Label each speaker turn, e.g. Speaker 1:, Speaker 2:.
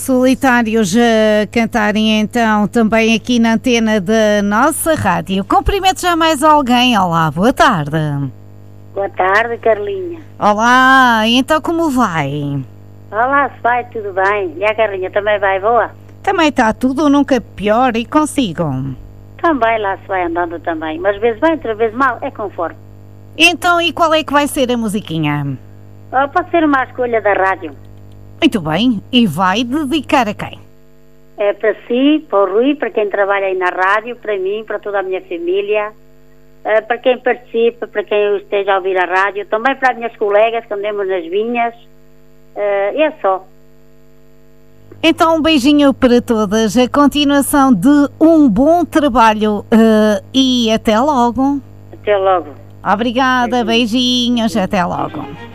Speaker 1: Solitários a cantarem então também aqui na antena da nossa rádio. Cumprimento já mais alguém. Olá, boa tarde.
Speaker 2: Boa tarde, Carlinha.
Speaker 1: Olá, então como vai?
Speaker 2: Olá, se vai, tudo bem. E a Carlinha também vai boa?
Speaker 1: Também está tudo, nunca pior, e consigo?
Speaker 2: Também lá se vai andando também. Umas vezes bem, outras vezes mal, é conforme.
Speaker 1: Então, e qual é que vai ser a musiquinha?
Speaker 2: Pode ser uma escolha da rádio.
Speaker 1: Muito bem, e vai dedicar a quem?
Speaker 2: É para si, para o Rui, para quem trabalha aí na rádio, para mim, para toda a minha família, para quem participa, para quem eu esteja a ouvir a rádio, também para as minhas colegas que andemos nas vinhas, é só.
Speaker 1: Então um beijinho para todas, a continuação de um bom trabalho e até logo.
Speaker 2: Até logo.
Speaker 1: Obrigada, beijinhos, até logo.